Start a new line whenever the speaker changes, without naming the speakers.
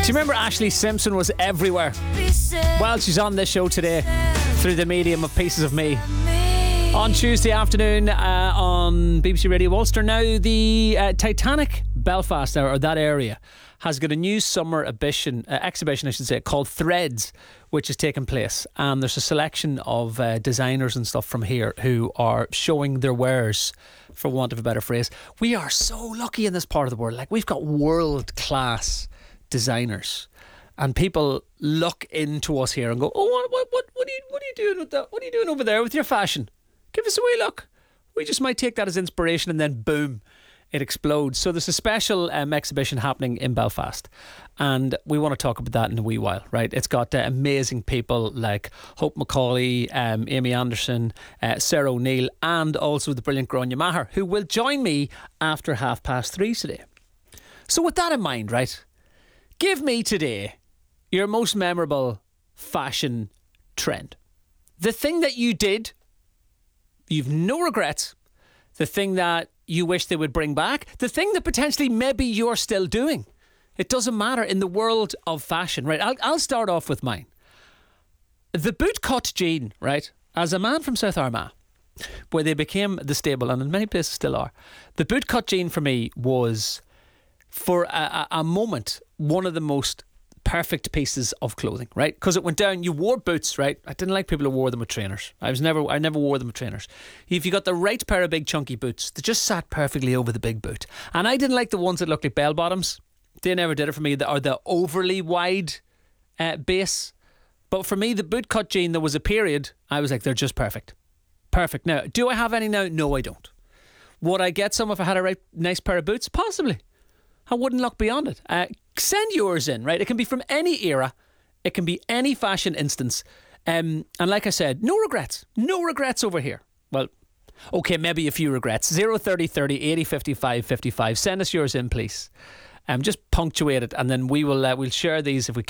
Do you remember Ashlee Simpson was everywhere? Well, she's on this show today through the medium of Pieces of Me. On Tuesday afternoon on BBC Radio Ulster. Now, the Titanic Belfast, or that area, has got a new summer exhibition, called Threads, which is taking place. And there's a selection of designers and stuff from here who are showing their wares, for want of a better phrase. We are so lucky in this part of the world. Like, we've got world-class designers. And people look into us here and go, "Oh, what are you doing with that? What are you doing over there with your fashion? Give us a wee look." We just might take that as inspiration, and then boom, it explodes. So there's a special exhibition happening in Belfast, and we want to talk about that in a wee while, right? It's got amazing people like Hope McCauley, Amy Anderson, Sarah O'Neill, and also the brilliant Gráinne Maher, who will join me after 3:30 today. So with that in mind, right, give me today your most memorable fashion trend. The thing that you did, you've no regrets. The thing that you wish they would bring back. The thing that potentially maybe you're still doing. It doesn't matter in the world of fashion, right? I'll start off with mine. The bootcut jean, right? As a man from South Armagh, where they became the staple, and in many places still are, the bootcut jean for me was, for a moment, one of the most perfect pieces of clothing, right? Because it went down, you wore boots, right? I didn't like people who wore them with trainers. I never wore them with trainers. If you got the right pair of big chunky boots, they just sat perfectly over the big boot. And I didn't like the ones that looked like bell bottoms. They never did it for me. Or the overly wide base. But for me, the bootcut jean, there was a period I was like, they're just perfect. Perfect. Now, do I have any now? No, I don't. Would I get some if I had a nice pair of boots? Possibly. I wouldn't look beyond it. Send yours in, right? It can be from any era. It can be any fashion instance. And like I said, no regrets. No regrets over here. Well, okay, maybe a few regrets. 030 30 80 55 55. Send us yours in, please. Just punctuate it, and then we'll share these if we